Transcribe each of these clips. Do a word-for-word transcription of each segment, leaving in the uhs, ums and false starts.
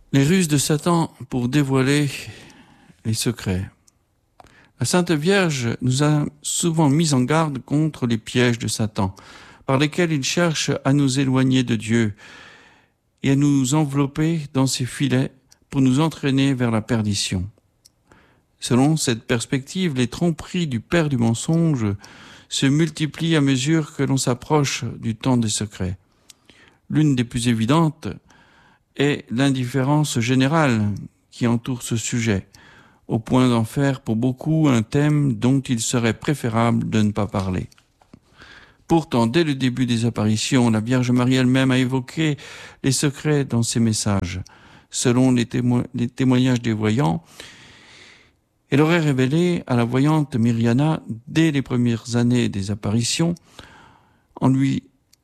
Les ruses de Satan pour dévoiler les secrets. La Sainte Vierge nous a souvent mis en garde contre les pièges de Satan, par lesquels il cherche à nous éloigner de Dieu et à nous envelopper dans ses filets pour nous entraîner vers la perdition. Selon cette perspective, les tromperies du père du mensonge se multiplient à mesure que l'on s'approche du temps des secrets. L'une des plus évidentes est l'indifférence générale qui entoure ce sujet, au point d'en faire pour beaucoup un thème dont il serait préférable de ne pas parler. Pourtant, dès le début des apparitions, la Vierge Marie elle-même a évoqué les secrets dans ses messages. Selon les, témo- les témoignages des voyants, elle aurait révélé à la voyante Myriana, dès les premières années des apparitions, en lui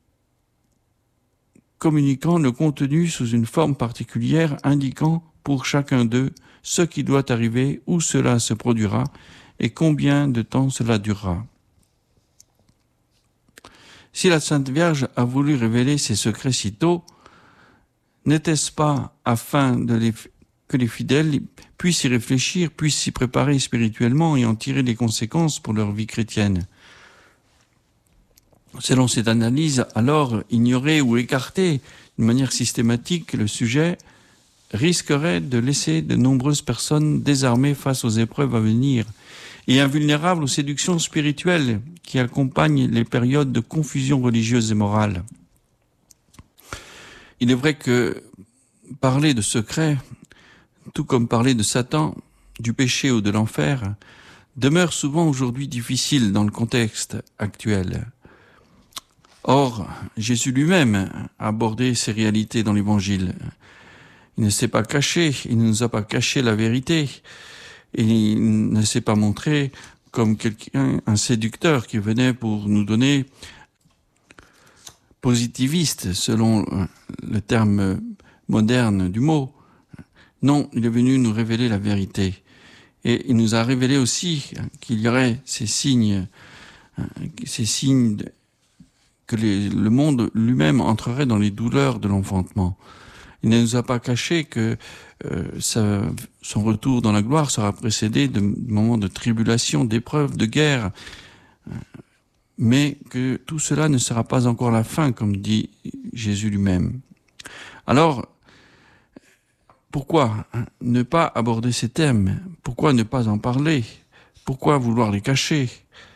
communiquant le contenu sous une forme particulière, indiquant pour chacun d'eux ce qui doit arriver, où cela se produira et combien de temps cela durera. Si la Sainte Vierge a voulu révéler ces secrets si tôt, n'était-ce pas afin de les, que les fidèles puissent y réfléchir, puissent s'y préparer spirituellement et en tirer les conséquences pour leur vie chrétienne? Selon cette analyse, alors ignorer ou écarter de manière systématique le sujet risquerait de laisser de nombreuses personnes désarmées face aux épreuves à venir et invulnérables aux séductions spirituelles qui accompagnent les périodes de confusion religieuse et morale. Il est vrai que parler de secrets, tout comme parler de Satan, du péché ou de l'enfer, demeure souvent aujourd'hui difficile dans le contexte actuel. Or, Jésus lui-même a abordé ces réalités dans l'Évangile. Il ne s'est pas caché, il ne nous a pas caché la vérité, et il ne s'est pas montré comme quelqu'un, un séducteur qui venait pour nous donner positiviste, selon le terme moderne du mot. Non, il est venu nous révéler la vérité. Et il nous a révélé aussi qu'il y aurait ces signes, ces signes que les, le monde lui-même entrerait dans les douleurs de l'enfantement. Il ne nous a pas caché que euh, sa, son retour dans la gloire sera précédé de moments de tribulation, d'épreuves, de guerre, mais que tout cela ne sera pas encore la fin, comme dit Jésus lui-même. Alors, pourquoi ne pas aborder ces thèmes? Pourquoi ne pas en parler? Pourquoi vouloir les cacher?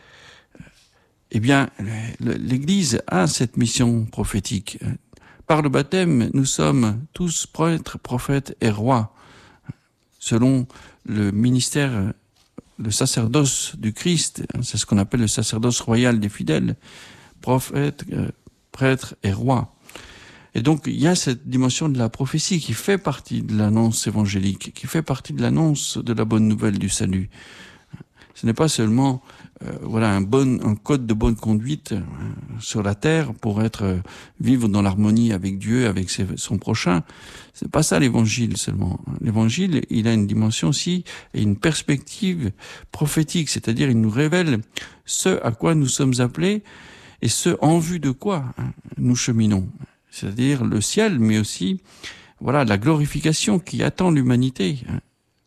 Eh bien, l'Église a cette mission prophétique. Par le baptême, nous sommes tous prêtres, prophètes et rois, selon le ministère, le sacerdoce du Christ. C'est ce qu'on appelle le sacerdoce royal des fidèles, prophètes, prêtres et rois. Et donc, il y a cette dimension de la prophétie qui fait partie de l'annonce évangélique, qui fait partie de l'annonce de la bonne nouvelle du salut. Ce n'est pas seulement euh, voilà un bon un code de bonne conduite euh, sur la terre pour être euh, vivre dans l'harmonie avec Dieu, avec ses, son prochain. C'est pas ça l'évangile seulement. L'évangile, il a une dimension aussi et une perspective prophétique, c'est-à-dire il nous révèle ce à quoi nous sommes appelés et ce en vue de quoi hein, nous cheminons. C'est-à-dire le ciel, mais aussi voilà la glorification qui attend l'humanité. Hein.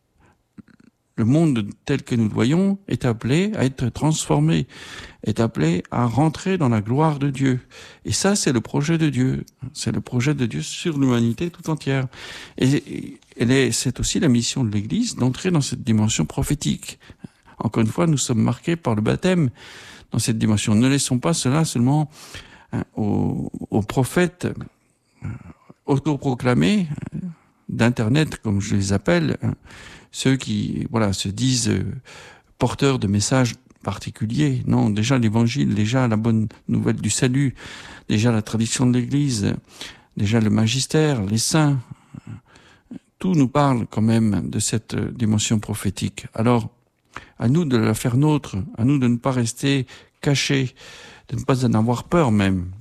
Le monde tel que nous le voyons est appelé à être transformé, est appelé à rentrer dans la gloire de Dieu. Et ça, c'est le projet de Dieu. C'est le projet de Dieu sur l'humanité tout entière. Et, et c'est aussi la mission de l'Église d'entrer dans cette dimension prophétique. Encore une fois, nous sommes marqués par le baptême dans cette dimension. Ne laissons pas cela seulement hein, aux, aux prophètes euh, autoproclamés euh, d'Internet, comme je les appelle, hein, ceux qui voilà se disent euh, porteurs de messages particuliers. Non, déjà l'évangile, déjà la bonne nouvelle du salut, déjà la tradition de l'Église, déjà le magistère, les saints, tout nous parle quand même de cette dimension prophétique. Alors, à nous de la faire nôtre, à nous de ne pas rester cachés, de ne pas en avoir peur même.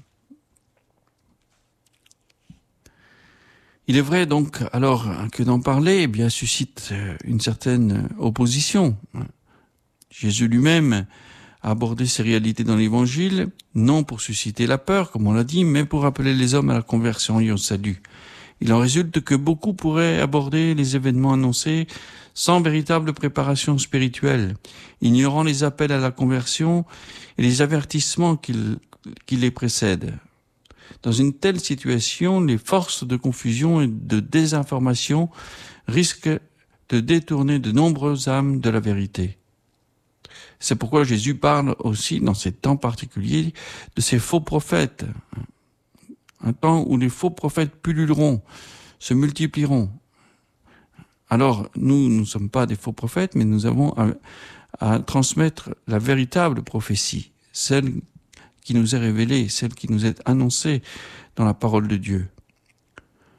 Il est vrai donc alors que d'en parler eh bien suscite une certaine opposition. Jésus lui-même a abordé ces réalités dans l'Évangile, non pour susciter la peur, comme on l'a dit, mais pour appeler les hommes à la conversion et au salut. Il en résulte que beaucoup pourraient aborder les événements annoncés sans véritable préparation spirituelle, ignorant les appels à la conversion et les avertissements qui, qui les précèdent. Dans une telle situation, les forces de confusion et de désinformation risquent de détourner de nombreuses âmes de la vérité. C'est pourquoi Jésus parle aussi, dans ces temps particuliers, de ces faux prophètes. Un temps où les faux prophètes pulluleront, se multiplieront. Alors, nous, nous ne sommes pas des faux prophètes, mais nous avons à, à transmettre la véritable prophétie, celle qui nous est révélée, celle qui nous est annoncée dans la parole de Dieu.